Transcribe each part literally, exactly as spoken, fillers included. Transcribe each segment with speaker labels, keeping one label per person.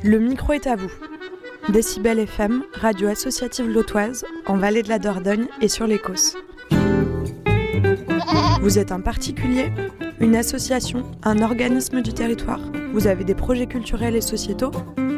Speaker 1: Le micro est à vous. Décibel F M, radio associative lotoise, en Vallée de la Dordogne et sur l'Écosse. Vous êtes un particulier, une association, un organisme du territoire. Vous avez des projets culturels et sociétaux.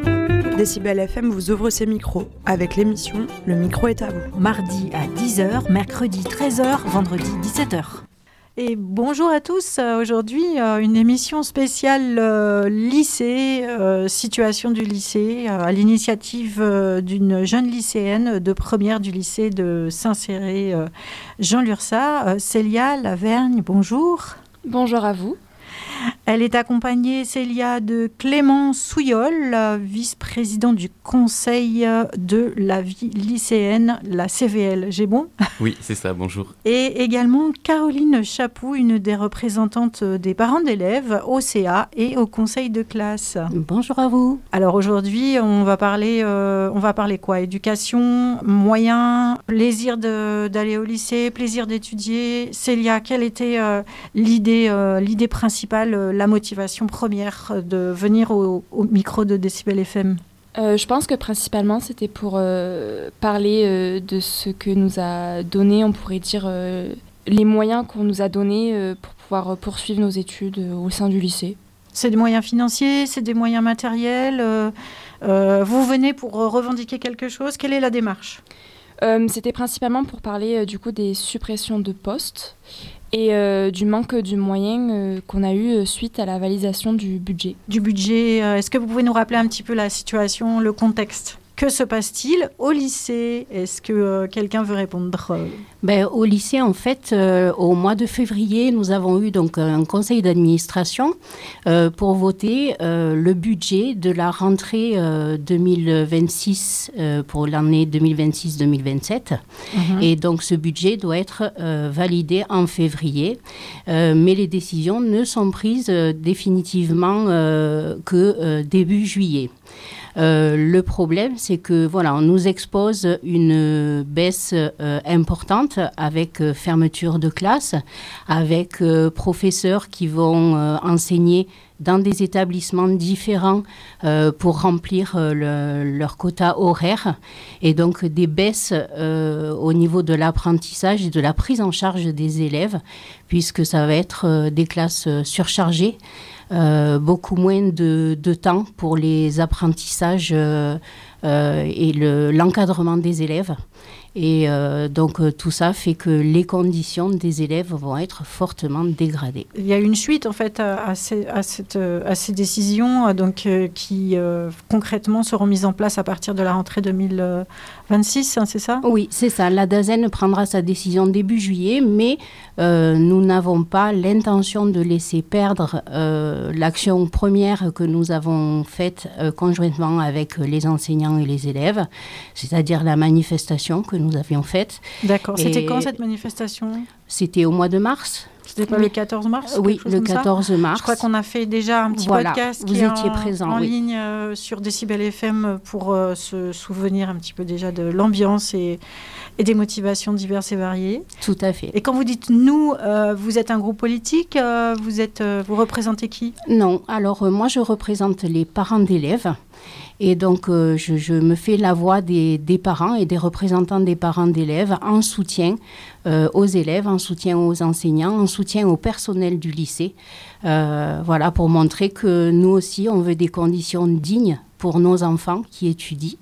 Speaker 1: Décibel F M vous ouvre ses micros avec l'émission Le micro est à vous.
Speaker 2: Mardi à dix heures, mercredi treize heures, vendredi dix-sept heures. Et bonjour à tous. Aujourd'hui, euh, une émission spéciale euh, lycée, euh, situation du lycée, euh, à l'initiative euh, d'une jeune lycéenne de première du lycée de Saint-Céré, euh, Jean Lurçat, euh, Célia Lavergne. Bonjour.
Speaker 3: Bonjour à vous.
Speaker 2: Elle est accompagnée, Célia, de Clément Souillol, vice-président du conseil de la vie lycéenne, la C V L. J'ai bon ?
Speaker 4: Oui, c'est ça, bonjour.
Speaker 2: Et également Caroline Chapou, une des représentantes des parents d'élèves au C A et au conseil de classe.
Speaker 5: Bonjour à vous.
Speaker 2: Alors aujourd'hui, on va parler, euh, on va parler quoi ? Éducation, moyens, plaisir de, d'aller au lycée, plaisir d'étudier. Célia, quelle était euh, l'idée, euh, l'idée principale, la motivation première de venir au, au micro de Décibel F M ?
Speaker 3: euh, Je pense que principalement, c'était pour euh, parler euh, de ce que nous a donné, on pourrait dire, euh, les moyens qu'on nous a donnés euh, pour pouvoir poursuivre nos études euh, au sein du lycée.
Speaker 2: C'est des moyens financiers, c'est des moyens matériels. Euh, euh, vous venez pour revendiquer quelque chose. Quelle est la démarche ?
Speaker 3: euh, C'était principalement pour parler euh, du coup des suppressions de postes et euh, du manque du moyen euh, qu'on a eu euh, suite à la validation du budget.
Speaker 2: Du budget, euh, est-ce que vous pouvez nous rappeler un petit peu la situation, le contexte ? Que se passe-t-il au lycée ? Est-ce que euh, quelqu'un veut répondre ?
Speaker 5: Ben, au lycée, en fait, euh, au mois de février, nous avons eu donc un conseil d'administration euh, pour voter euh, le budget de la rentrée euh, deux mille vingt-six euh, pour l'année deux mille vingt-six deux mille vingt-sept. Mm-hmm. Et donc, ce budget doit être euh, validé en février. Euh, mais les décisions ne sont prises euh, définitivement euh, que euh, début juillet. Euh, le problème, c'est que voilà, on nous expose une baisse euh, importante avec euh, fermeture de classe, avec euh, professeurs qui vont euh, enseigner dans des établissements différents euh, pour remplir euh, le, leur quota horaire, et donc des baisses euh, au niveau de l'apprentissage et de la prise en charge des élèves, puisque ça va être euh, des classes surchargées. Euh, beaucoup moins de, de temps pour les apprentissages euh, euh, et le, l'encadrement des élèves. Et euh, donc euh, tout ça fait que les conditions des élèves vont être fortement dégradées.
Speaker 2: Il y a une suite en fait à, à, ces, à, cette, à ces décisions donc, euh, qui euh, concrètement seront mises en place à partir de la rentrée deux mille vingt-six, hein, c'est ça ?
Speaker 5: Oui, c'est ça. La DAZEN prendra sa décision début juillet, mais euh, nous n'avons pas l'intention de laisser perdre euh, l'action première que nous avons faite euh, conjointement avec les enseignants et les élèves, c'est-à-dire la manifestation que nous avions faite.
Speaker 2: D'accord.
Speaker 5: Et
Speaker 2: c'était quand cette manifestation ?
Speaker 5: C'était au mois de mars.
Speaker 2: C'était pas oui. le quatorze mars ?
Speaker 5: Oui, le quatorze mars.
Speaker 2: Je crois qu'on a fait déjà un petit
Speaker 5: voilà.
Speaker 2: podcast
Speaker 5: Vous
Speaker 2: qui
Speaker 5: étiez
Speaker 2: est en,
Speaker 5: présent,
Speaker 2: en
Speaker 5: oui.
Speaker 2: ligne euh, sur Décibel F M pour euh, se souvenir un petit peu déjà de l'ambiance et, et des motivations diverses et variées.
Speaker 5: Tout à fait.
Speaker 2: Et quand vous dites « nous euh, », vous êtes un groupe politique, euh, vous, êtes, euh, vous représentez qui ?
Speaker 5: Non, alors euh, moi je représente les parents d'élèves. Et donc, euh, je, je me fais la voix des, des parents et des représentants des parents d'élèves en soutien euh, aux élèves, en soutien aux enseignants, en soutien au personnel du lycée. Euh, voilà, pour montrer que nous aussi, on veut des conditions dignes pour nos enfants qui étudient.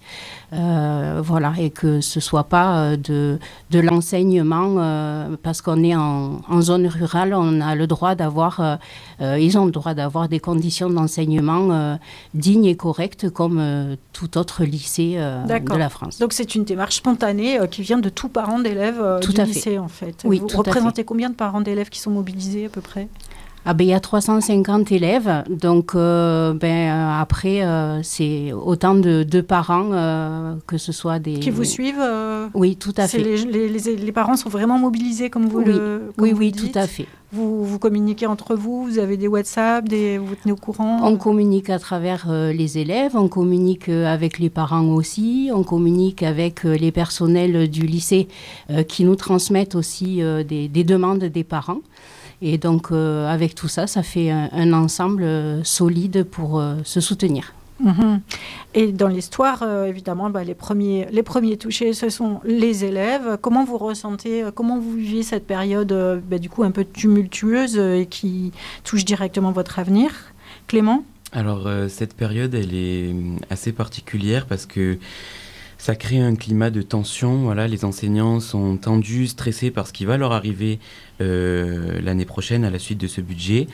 Speaker 5: Euh, voilà, et que ce ne soit pas de, de l'enseignement, euh, parce qu'on est en, en zone rurale, on a le droit d'avoir, euh, euh, ils ont le droit d'avoir des conditions d'enseignement euh, dignes et correctes comme euh, tout autre lycée euh, de la France.
Speaker 2: Donc c'est une démarche spontanée euh, qui vient de tous parents d'élèves euh,
Speaker 5: tout
Speaker 2: du
Speaker 5: à
Speaker 2: lycée
Speaker 5: fait.
Speaker 2: en fait.
Speaker 5: Oui,
Speaker 2: Vous
Speaker 5: tout
Speaker 2: représentez combien de parents d'élèves qui sont mobilisés à peu près ?
Speaker 5: Ah ben, il y a trois cent cinquante élèves, donc euh, ben, euh, après, euh, c'est autant de, de parents, euh, que ce soit des...
Speaker 2: Qui vous suivent euh,
Speaker 5: Oui, tout à fait.
Speaker 2: Les, les, les, les parents sont vraiment mobilisés comme vous
Speaker 5: oui.
Speaker 2: le comme
Speaker 5: Oui,
Speaker 2: vous
Speaker 5: oui,
Speaker 2: le dites.
Speaker 5: tout à fait.
Speaker 2: Vous, vous communiquez entre vous, vous avez des WhatsApp, des, vous vous tenez au courant ?
Speaker 5: On communique à travers euh, les élèves, on communique euh, avec les parents aussi, on communique avec euh, les personnels du lycée euh, qui nous transmettent aussi euh, des, des demandes des parents. Et donc, euh, avec tout ça, ça fait un, un ensemble euh, solide pour euh, se soutenir.
Speaker 2: Mmh. Et dans l'histoire, euh, évidemment, bah, les, premiers, les premiers touchés, ce sont les élèves. Comment vous ressentez, comment vous vivez cette période euh, bah, du coup un peu tumultueuse euh, et qui touche directement votre avenir? Clément?
Speaker 4: Alors, euh, cette période, elle est assez particulière parce que ça crée un climat de tension. Voilà, les enseignants sont tendus, stressés par ce qui va leur arriver euh, l'année prochaine à la suite de ce budget.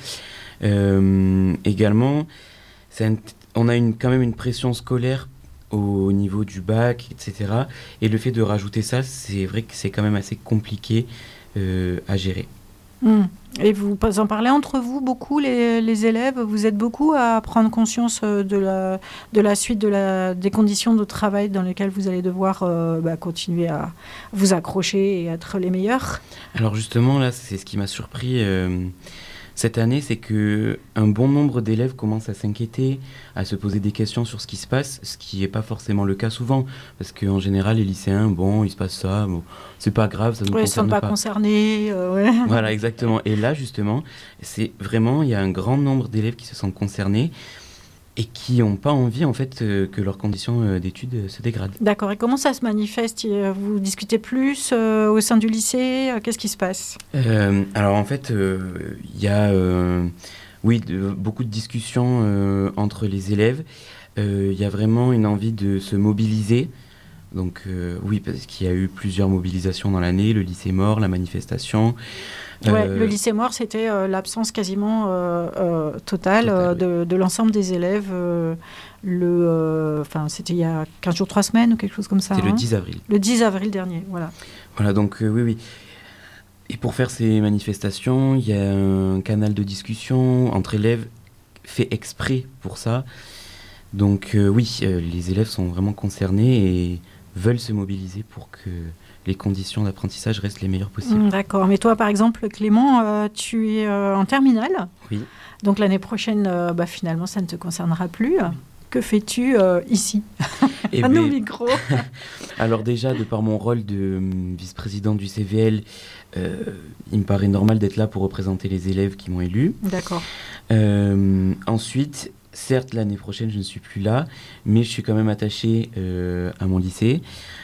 Speaker 4: Euh, également, c'est un on a une, quand même une pression scolaire au niveau du bac, et cetera. Et le fait de rajouter ça, c'est vrai que c'est quand même assez compliqué euh, à gérer.
Speaker 2: Mmh. Et vous en parlez entre vous beaucoup, les, les élèves? Vous êtes beaucoup à prendre conscience de la, de la suite, de la, des conditions de travail dans lesquelles vous allez devoir euh, bah, continuer à vous accrocher et être les meilleurs? Alors
Speaker 4: justement, là, c'est ce qui m'a surpris euh, cette année, c'est qu'un bon nombre d'élèves commencent à s'inquiéter, à se poser des questions sur ce qui se passe, ce qui n'est pas forcément le cas souvent, parce qu'en général, les lycéens, bon, il se passe ça, bon, c'est pas grave, ça ne nous
Speaker 2: ouais,
Speaker 4: concerne
Speaker 2: ils ne sont
Speaker 4: pas.
Speaker 2: pas concernés. Euh, ouais.
Speaker 4: Voilà, exactement. Et là, justement, c'est vraiment, il y a un grand nombre d'élèves qui se sentent concernés et qui n'ont pas envie, en fait, euh, que leurs conditions euh, d'études euh, se dégradent.
Speaker 2: D'accord. Et comment ça se manifeste? Vous discutez plus euh, au sein du lycée? Qu'est-ce qui se passe?
Speaker 4: euh, Alors, en fait, il euh, y a, euh, oui, de, beaucoup de discussions euh, entre les élèves. Il euh, y a vraiment une envie de se mobiliser. Donc, euh, oui, parce qu'il y a eu plusieurs mobilisations dans l'année, le lycée mort, la manifestation.
Speaker 2: Ouais,
Speaker 4: euh,
Speaker 2: le lycée mort, c'était euh, l'absence quasiment euh, euh, totale,
Speaker 4: Total,
Speaker 2: euh,
Speaker 4: oui.
Speaker 2: de, de l'ensemble des élèves. Euh, le, euh, c'était il y a quinze jours, trois semaines ou quelque chose comme ça.
Speaker 4: C'était
Speaker 2: hein.
Speaker 4: le dix avril.
Speaker 2: Le dix avril dernier, voilà.
Speaker 4: Voilà, donc euh, oui, oui. Et pour faire ces manifestations, il y a un canal de discussion entre élèves fait exprès pour ça. Donc euh, oui, euh, les élèves sont vraiment concernés et veulent se mobiliser pour que les conditions d'apprentissage restent les meilleures possibles.
Speaker 2: Mmh, d'accord. Mais toi, par exemple, Clément, euh, tu es euh, en terminale.
Speaker 4: Oui.
Speaker 2: Donc l'année prochaine, euh, bah, finalement, ça ne te concernera plus. Que fais-tu euh, ici,
Speaker 4: Et
Speaker 2: à
Speaker 4: ben,
Speaker 2: nos micros?
Speaker 4: Alors déjà, de par mon rôle de euh, vice-président du C V L, euh, il me paraît normal d'être là pour représenter les élèves qui m'ont élu.
Speaker 2: D'accord.
Speaker 4: Euh, ensuite, certes, l'année prochaine, je ne suis plus là, mais je suis quand même attaché euh, à mon lycée,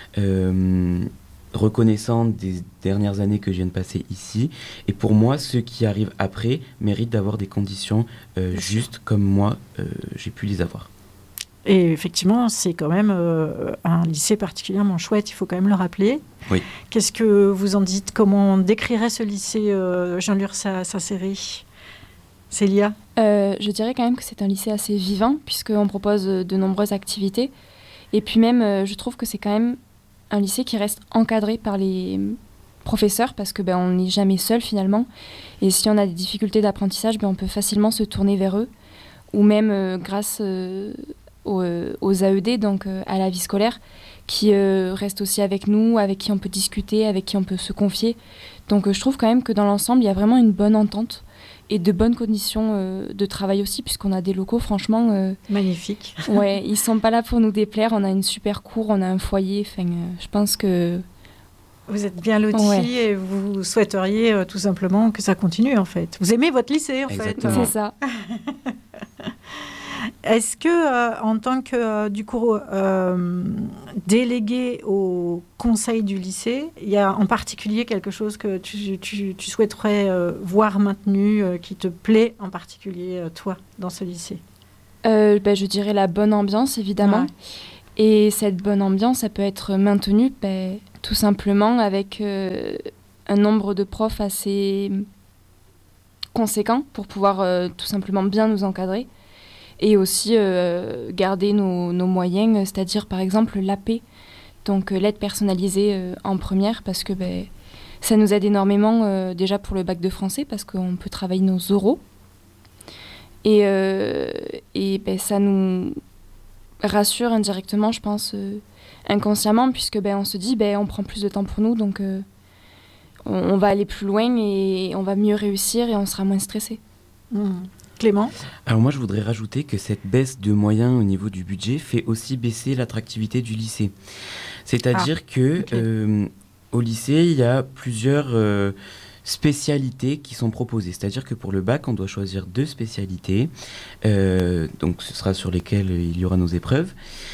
Speaker 4: euh, reconnaissant des dernières années que je viens de passer ici. Et pour moi, ceux qui arrivent après méritent d'avoir des conditions euh, justes comme moi, euh, j'ai pu les avoir.
Speaker 2: Et effectivement, c'est quand même euh, un lycée particulièrement chouette, il faut quand même le rappeler.
Speaker 4: Oui.
Speaker 2: Qu'est-ce que vous en dites? Comment on décrirait ce lycée, euh, Jean-Luc Saint-Céry? Célia?
Speaker 3: euh, Je dirais quand même que c'est un lycée assez vivant, puisqu'on propose de nombreuses activités. Et puis même, euh, je trouve que c'est quand même un lycée qui reste encadré par les professeurs, parce que ben, on n'est jamais seul finalement. Et si on a des difficultés d'apprentissage, ben, on peut facilement se tourner vers eux, ou même euh, grâce... Euh, Aux, aux A E D, donc euh, à la vie scolaire, qui euh, restent aussi avec nous, avec qui on peut discuter, avec qui on peut se confier. Donc euh, je trouve quand même que dans l'ensemble, il y a vraiment une bonne entente et de bonnes conditions euh, de travail aussi, puisqu'on a des locaux, franchement... Euh,
Speaker 2: Magnifique.
Speaker 3: Ouais, ils ne sont pas là pour nous déplaire. On a une super cour, on a un foyer. Enfin, euh, je pense que...
Speaker 2: Vous êtes bien lotis ouais. Et vous souhaiteriez euh, tout simplement que ça continue, en fait. Vous aimez votre lycée, en
Speaker 4: Exactement.
Speaker 2: fait.
Speaker 3: C'est ça.
Speaker 2: Est-ce que, euh, en tant que, euh, du coup, euh, délégué au conseil du lycée, il y a en particulier quelque chose que tu, tu, tu souhaiterais euh, voir maintenu, euh, qui te plaît en particulier, euh, toi, dans ce lycée?
Speaker 3: euh, ben, Je dirais la bonne ambiance, évidemment. Ouais. Et cette bonne ambiance, ça peut être maintenue ben, tout simplement avec euh, un nombre de profs assez conséquent pour pouvoir euh, tout simplement bien nous encadrer. Et aussi euh, garder nos, nos moyens, c'est-à-dire par exemple l'A P, donc euh, l'aide personnalisée euh, en première, parce que ben, ça nous aide énormément euh, déjà pour le bac de français, parce qu'on peut travailler nos oraux. Et, euh, et ben, ça nous rassure indirectement, je pense, euh, inconsciemment, puisque ben, on se dit ben, on prend plus de temps pour nous, donc euh, on, on va aller plus loin et on va mieux réussir et on sera moins stressé.
Speaker 2: Mmh. Clément?
Speaker 4: Alors moi, je voudrais rajouter que cette baisse de moyens au niveau du budget fait aussi baisser l'attractivité du lycée. C'est-à-dire ah, que okay. euh, au lycée, il y a plusieurs euh, spécialités qui sont proposées. C'est-à-dire que pour le bac, on doit choisir deux spécialités, euh, donc ce sera sur lesquelles il y aura nos épreuves.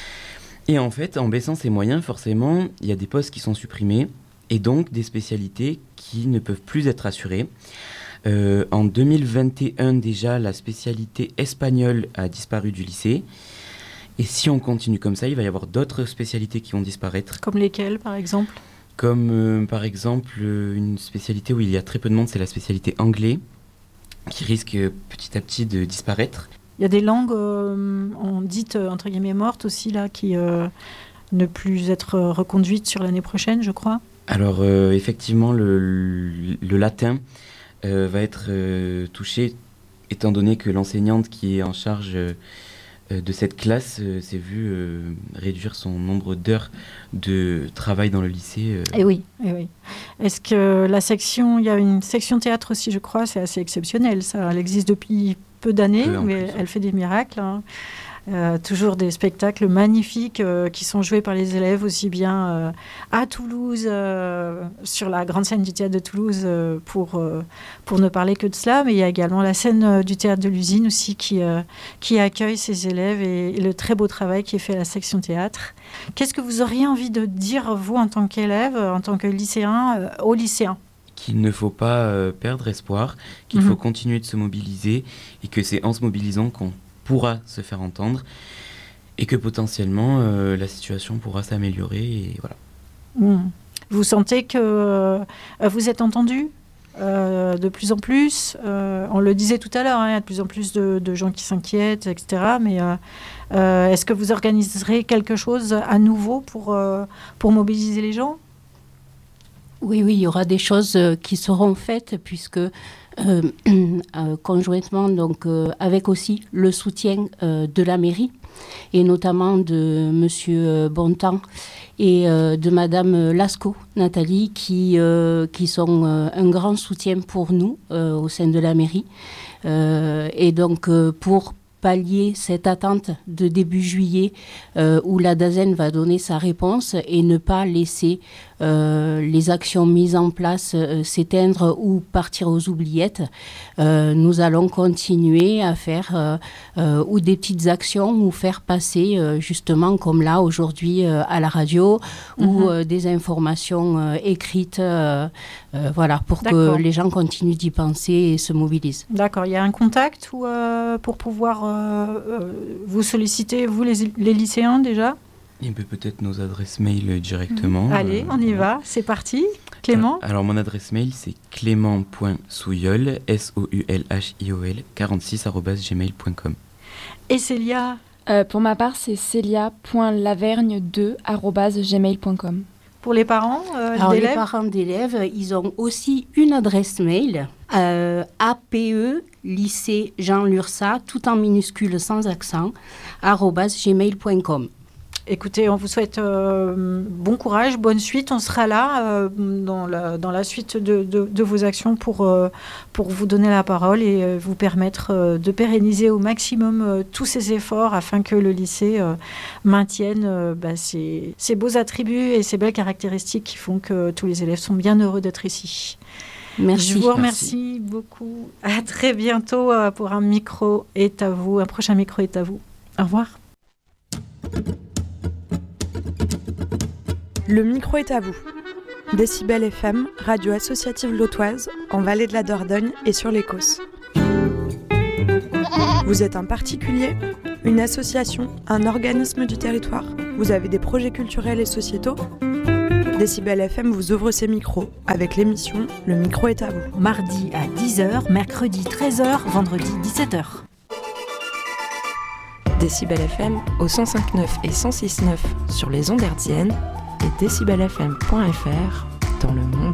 Speaker 4: Et en fait, en baissant ces moyens, forcément, il y a des postes qui sont supprimés et donc des spécialités qui ne peuvent plus être assurées. Euh, en deux mille vingt et un, déjà, la spécialité espagnole a disparu du lycée. Et si on continue comme ça, il va y avoir d'autres spécialités qui vont disparaître.
Speaker 2: Comme lesquelles, par exemple ?
Speaker 4: Comme, euh, par exemple, euh, une spécialité où il y a très peu de monde, c'est la spécialité anglais, qui risque euh, petit à petit de disparaître.
Speaker 2: Il y a des langues, euh, on dites, entre guillemets, mortes aussi, là, qui euh, ne plus être reconduites sur l'année prochaine, je crois.
Speaker 4: Alors, euh, effectivement, le, le, le latin euh, va être euh, touché, étant donné que l'enseignante qui est en charge euh, de cette classe euh, s'est vue euh, réduire son nombre d'heures de travail dans le lycée. Euh.
Speaker 2: Et oui, et oui. Est-ce que la section, il y a une section théâtre aussi, je crois, c'est assez exceptionnel, ça. Elle existe depuis peu d'années, peu mais plus, elle fait des miracles. Hein. Euh, toujours des spectacles magnifiques euh, qui sont joués par les élèves aussi bien euh, à Toulouse, euh, sur la grande scène du théâtre de Toulouse, euh, pour, euh, pour ne parler que de cela, mais il y a également la scène euh, du théâtre de l'usine aussi qui, euh, qui accueille ces élèves et, et le très beau travail qui est fait à la section théâtre. Qu'est-ce que vous auriez envie de dire, vous, en tant qu'élève, en tant que lycéen, euh, aux lycéens ?
Speaker 4: Qu'il ne faut pas euh, perdre espoir, qu'il mmh. faut continuer de se mobiliser et que c'est en se mobilisant qu'on pourra se faire entendre et que potentiellement euh, la situation pourra s'améliorer et voilà.
Speaker 2: Mmh. Vous sentez que euh, vous êtes entendu euh, de plus en plus euh, on le disait tout à l'heure, hein, il y a de plus en plus de, de gens qui s'inquiètent, et cetera. Mais euh, euh, est-ce que vous organiserez quelque chose à nouveau pour, euh, pour mobiliser les gens ?
Speaker 5: Oui, oui, il y aura des choses qui seront faites puisque Euh, euh, conjointement donc, euh, avec aussi le soutien euh, de la mairie et notamment de monsieur Bontemps et euh, de madame Lascaux, Nathalie, qui, euh, qui sont euh, un grand soutien pour nous euh, au sein de la mairie. Euh, et donc euh, pour pallier cette attente de début juillet euh, où la DAZEN va donner sa réponse et ne pas laisser euh, les actions mises en place euh, s'éteindre ou partir aux oubliettes. Euh, nous allons continuer à faire euh, euh, ou des petites actions ou faire passer euh, justement comme là aujourd'hui euh, à la radio mm-hmm. ou euh, des informations euh, écrites euh, euh, voilà, pour D'accord. que les gens continuent d'y penser et se mobilisent.
Speaker 2: D'accord, il y a un contact ou, euh, pour pouvoir euh, euh, vous solliciter, vous les, les lycéens déjà ?
Speaker 4: Et peut peut-être nos adresses mail directement.
Speaker 2: Mmh. Allez, on y va, c'est parti. Clément ?
Speaker 4: Alors, alors mon adresse mail c'est clément point souyol, S O U L H I O L, quarante-six arobase gmail point com.
Speaker 2: Et Célia ?
Speaker 3: euh, Pour ma part, c'est célia point lavergne deux arobase gmail point com.
Speaker 2: Pour les parents euh,
Speaker 5: Alors,
Speaker 2: d'élèves ?
Speaker 5: les parents d'élèves, ils ont aussi une adresse mail, euh, A P E, lycée Jean Lursa, tout en minuscule sans accent, arobase gmail point com.
Speaker 2: Écoutez, on vous souhaite euh, bon courage, bonne suite. On sera là euh, dans, la, dans la suite de, de, de vos actions pour, euh, pour vous donner la parole et euh, vous permettre euh, de pérenniser au maximum euh, tous ces efforts afin que le lycée euh, maintienne euh, bah, ces, ces beaux attributs et ces belles caractéristiques qui font que tous les élèves sont bien heureux d'être ici.
Speaker 5: Merci.
Speaker 2: Je vous remercie Merci. beaucoup. À très bientôt euh, pour un micro est à vous. Un prochain micro est à vous. Au revoir.
Speaker 1: Le micro est à vous. Décibel F M, radio associative lautoise, en Vallée de la Dordogne et sur l'Écosse. Vous êtes un particulier, une association, un organisme du territoire. Vous avez des projets culturels et sociétaux ? Décibel F M vous ouvre ses micros avec l'émission Le micro est à vous.
Speaker 2: Mardi à dix heures, mercredi treize heures, vendredi dix-sept heures.
Speaker 6: Décibel F M au cent cinq neuf et cent six neuf sur les ondes hertziennes et décibel f m point f r dans le monde